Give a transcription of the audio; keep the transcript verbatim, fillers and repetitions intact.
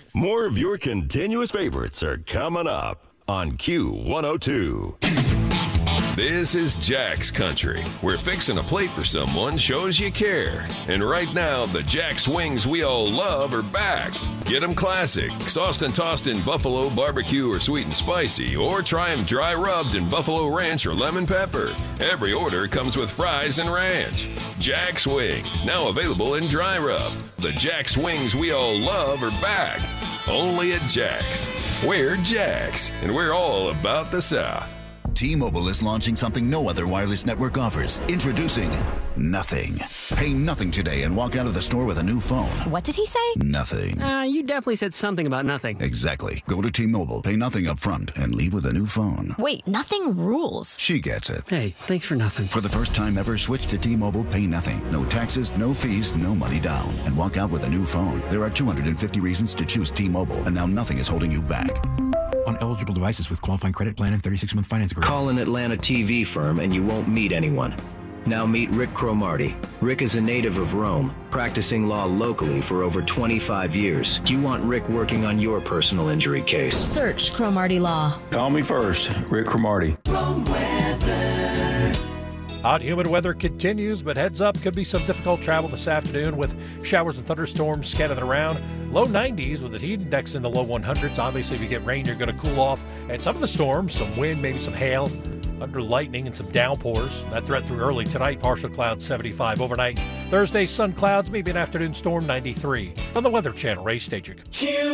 More of your continuous favorites are coming up on Q one oh two. This is Jack's Country, where fixing a plate for someone shows you care. And right now, the Jack's wings we all love are back. Get them classic, sauced and tossed in buffalo, barbecue, or sweet and spicy, or try them dry rubbed in buffalo ranch or lemon pepper. Every order comes with fries and ranch. Jack's Wings, now available in dry rub. The Jack's wings we all love are back. Only at Jack's. We're Jack's, and we're all about the South. T-Mobile is launching something no other wireless network offers. Introducing nothing. Pay nothing today and walk out of the store with a new phone. What did he say? Nothing. Uh, you definitely said something about nothing. Exactly. Go to T-Mobile, pay nothing up front, and leave with a new phone. Wait, nothing rules. She gets it. Hey, thanks for nothing. For the first time ever, switch to T-Mobile, pay nothing. No taxes, no fees, no money down. And walk out with a new phone. There are two hundred fifty reasons to choose T-Mobile, and now nothing is holding you back. On eligible devices with qualifying credit plan and thirty-six month finance agreement. Call an Atlanta T V firm and you won't meet anyone. Now meet Rick Cromartie. Rick is a native of Rome, practicing law locally for over twenty-five years. You want Rick working on your personal injury case. Search Cromartie Law. Call me first, Rick Cromartie. Hot, humid weather continues, but heads up, could be some difficult travel this afternoon with showers and thunderstorms scattered around. Low nineties with the heat index in the low hundreds. Obviously, if you get rain, you're going to cool off. And some of the storms, some wind, maybe some hail, thunder, lightning, and some downpours. That threat through early tonight. Partial clouds, seventy-five overnight. Thursday, sun clouds, maybe an afternoon storm, ninety-three. On the Weather Channel, Ray Stagik.